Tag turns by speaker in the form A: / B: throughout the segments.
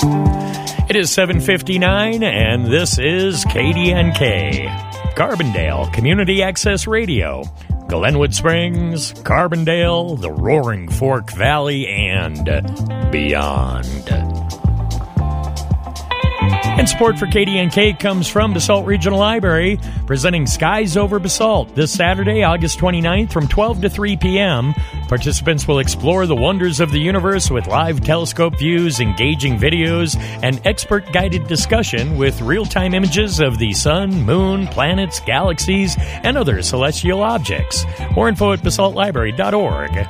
A: It is 7:59, and this is KDNK, Carbondale Community Access Radio, Glenwood Springs, Carbondale, the Roaring Fork Valley, and beyond. And support for KDNK comes from Basalt Regional Library, presenting Skies Over Basalt this Saturday, August 29th from 12 to 3 p.m. Participants will explore the wonders of the universe with live telescope views, engaging videos, and expert-guided discussion with real-time images of the sun, moon, planets, galaxies, and other celestial objects. More info at basaltlibrary.org.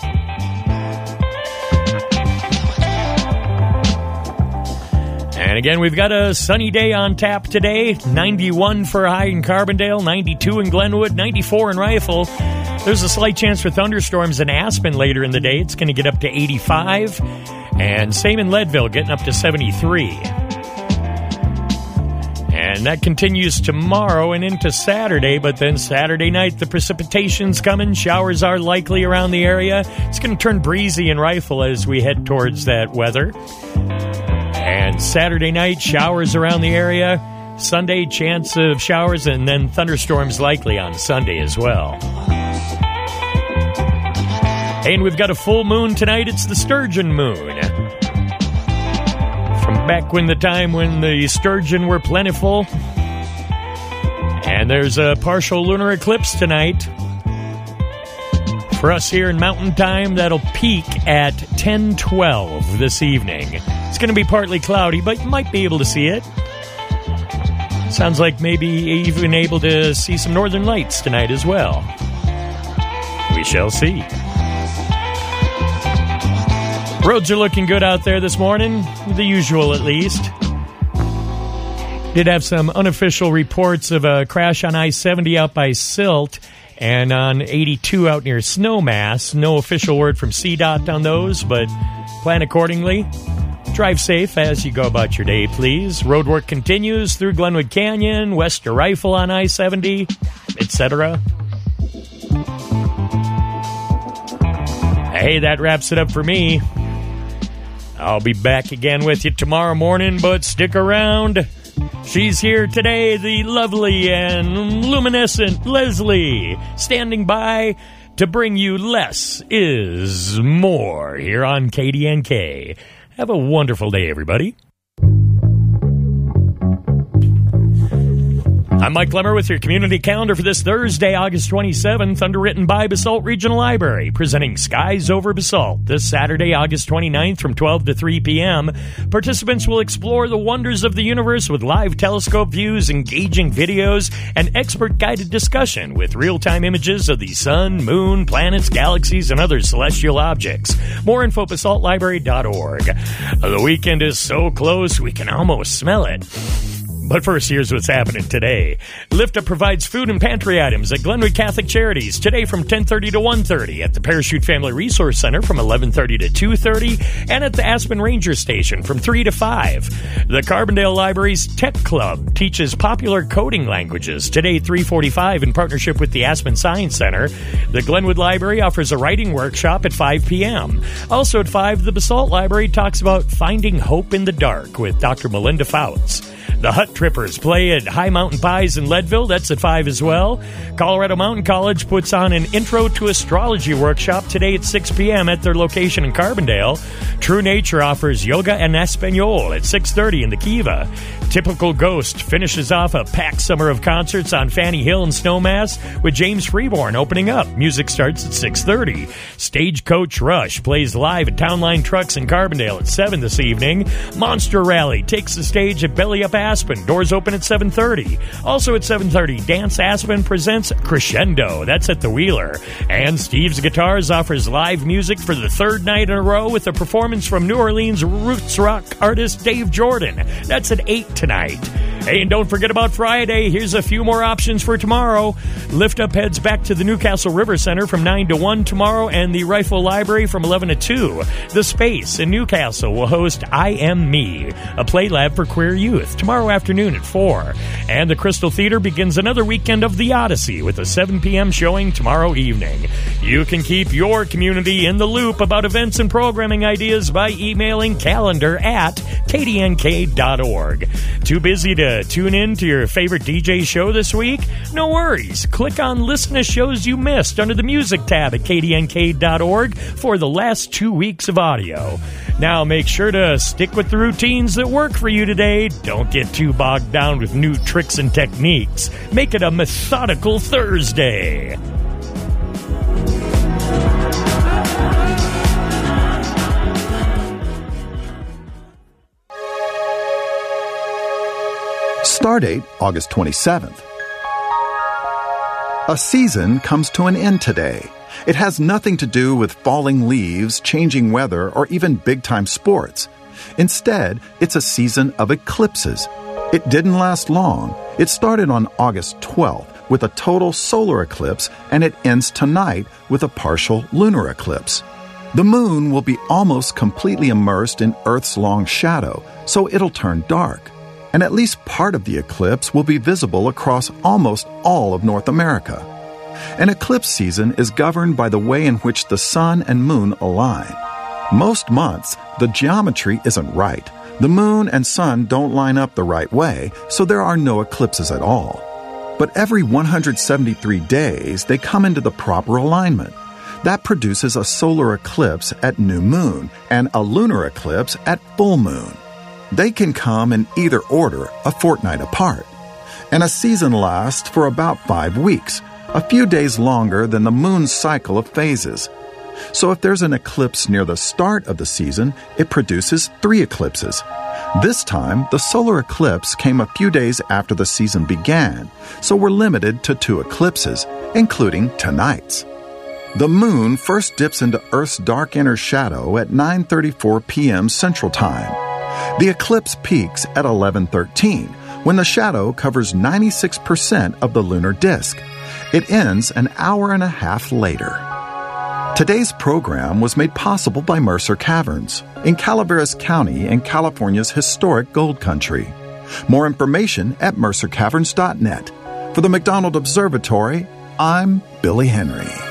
A: And again, we've got a sunny day on tap today. 91 for high in Carbondale, 92 in Glenwood, 94 in Rifle. There's a slight chance for thunderstorms in Aspen later in the day. It's going to get up to 85. And same in Leadville, getting up to 73. And that continues tomorrow and into Saturday, but then Saturday night, the precipitation's coming. Showers are likely around the area. It's going to turn breezy in Rifle as we head towards that weather. And Saturday night, showers around the area. Sunday, chance of showers, and then thunderstorms likely on Sunday as well. And we've got a full moon tonight. It's the Sturgeon moon. From back when the time when the sturgeon were plentiful. And there's a partial lunar eclipse tonight. For us here in Mountain Time, that'll peak at 10:12 this evening. It's going to be partly cloudy, but you might be able to see it. Sounds like maybe even able to see some northern lights tonight as well. We shall see. Roads are looking good out there this morning, the usual at least. Did have some unofficial reports of a crash on I-70 out by Silt and on 82 out near Snowmass. No official word from CDOT on those, but plan accordingly. Drive safe as you go about your day, please. Road work continues through Glenwood Canyon, west to Rifle on I-70, etc. Hey, that wraps it up for me. I'll be back again with you tomorrow morning, but stick around. She's here today, the lovely and luminescent Leslie, standing by to bring you Less is More here on KDNK. Have a wonderful day, everybody. I'm Mike Lemmer with your community calendar for this Thursday, August 27th, underwritten by Basalt Regional Library, presenting Skies Over Basalt this Saturday, August 29th from 12 to 3 p.m. Participants will explore the wonders of the universe with live telescope views, engaging videos, and expert-guided discussion with real-time images of the sun, moon, planets, galaxies, and other celestial objects. More info at basaltlibrary.org. The weekend is so close, we can almost smell it. But first, here's what's happening today. Lift Up provides food and pantry items at Glenwood Catholic Charities today from 10:30 to 1:30, at the Parachute Family Resource Center from 11:30 to 2:30, and at the Aspen Ranger Station from 3 to 5. The Carbondale Library's Tech Club teaches popular coding languages today 3:45 in partnership with the Aspen Science Center. The Glenwood Library offers a writing workshop at 5 p.m. Also at 5, the Basalt Library talks about finding hope in the dark with Dr. Melinda Fouts. The Hut Trippers play at High Mountain Pies in Leadville. That's at 5 as well. Colorado Mountain College puts on an Intro to Astrology workshop today at 6 p.m. at their location in Carbondale. True Nature offers Yoga en Espanol at 6:30 in the Kiva. Typical Ghost finishes off a packed summer of concerts on Fanny Hill and Snowmass with James Freeborn opening up. Music starts at 6:30. Stagecoach Rush plays live at Townline Trucks in Carbondale at 7 this evening. Monster Rally takes the stage at Belly Up Aspen. Doors open at 7:30. Also at 7:30, Dance Aspen presents Crescendo. That's at the Wheeler. And Steve's Guitars offers live music for the third night in a row with a performance from New Orleans roots rock artist Dave Jordan. That's at 8 tonight. Hey, and don't forget about Friday. Here's a few more options for tomorrow. Lift Up heads back to the Newcastle River Center from 9 to 1 tomorrow, and the Rifle Library from 11 to 2. The Space in Newcastle will host I Am Me, a play lab for queer youth, tomorrow afternoon at 4. And the Crystal Theater begins another weekend of The Odyssey with a 7 p.m. showing tomorrow evening. You can keep your community in the loop about events and programming ideas by emailing calendar at kdnk.org. Too busy to tune in to your favorite DJ show this week? No worries. Click on Listen to Shows You Missed under the Music tab at kdnk.org for the last 2 weeks of audio. Now make sure to stick with the routines that work for you today. Don't get too bogged down with new tricks and techniques. Make it a methodical Thursday.
B: Stardate, August 27th. A season comes to an end today. It has nothing to do with falling leaves, changing weather, or even big-time sports. Instead, it's a season of eclipses. It didn't last long. It started on August 12th with a total solar eclipse, and it ends tonight with a partial lunar eclipse. The moon will be almost completely immersed in Earth's long shadow, so it'll turn dark. And at least part of the eclipse will be visible across almost all of North America. An eclipse season is governed by the way in which the sun and moon align. Most months, the geometry isn't right. The moon and sun don't line up the right way, so there are no eclipses at all. But every 173 days, they come into the proper alignment. That produces a solar eclipse at new moon and a lunar eclipse at full moon. They can come in either order, a fortnight apart. And a season lasts for about 5 weeks, a few days longer than the moon's cycle of phases. So if there's an eclipse near the start of the season, it produces 3 eclipses. This time, the solar eclipse came a few days after the season began, so we're limited to 2 eclipses, including tonight's. The moon first dips into Earth's dark inner shadow at 9:34 p.m. Central Time. The eclipse peaks at 11:13, when the shadow covers 96% of the lunar disk. It ends an hour and a half later. Today's program was made possible by Mercer Caverns in Calaveras County in California's historic gold country. More information at mercercaverns.net. For the McDonald Observatory, I'm Billy Henry.